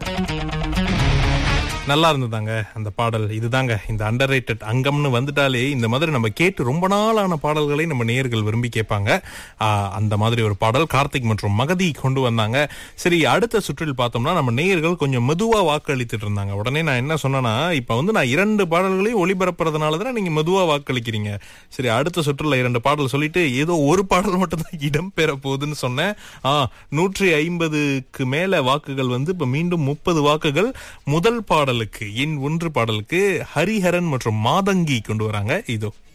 நல்லா இருந்ததாங்க அந்த பாடல். இதுதாங்க இந்த அண்டர்ரேட்டட் அங்கம்னு வந்துட்டாலே இந்த மாதிரி நம்ம கேட்டு ரொம்ப நாளான பாடல்களை நம்ம நேயர்கள் விரும்பி கேட்பாங்க. அந்த மாதிரி ஒரு பாடல் கார்த்திக் மற்றும் மகதி கொண்டு வந்தாங்க. சரி, அடுத்த சுற்றில் பார்த்தோம்னா நம்ம நேயர்கள் கொஞ்சம் மெதுவா வாக்களித்துட்டு இருந்தாங்க. உடனே நான் என்ன சொன்னேன்னா, இப்ப வந்து நான் 2 பாடல்களையும் ஒளிபரப்புறதுனால தான் நீங்க மெதுவா வாக்களிக்கிறீங்க. சரி, அடுத்த சுற்றுல 2 பாடல் சொல்லிட்டு ஏதோ ஒரு பாடல் மட்டும் தான் இடம் பெற போகுதுன்னு சொன்னேன். 150க்கு மேல வாக்குகள் வந்து இப்ப மீண்டும் 30 வாக்குகள் முதல் பாடலுக்கு, எண் 1 பாடலுக்கு ஹரிஹரன் மற்றும் மாதங்கி கொண்டு வராங்க. இதோ